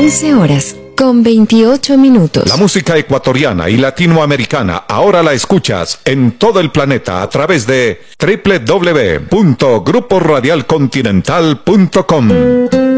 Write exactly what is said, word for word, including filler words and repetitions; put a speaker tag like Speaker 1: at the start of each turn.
Speaker 1: once horas con veintiocho minutos.
Speaker 2: La música ecuatoriana y latinoamericana ahora la escuchas en todo el planeta a través de doble u doble u doble u punto grupo radial continental punto com.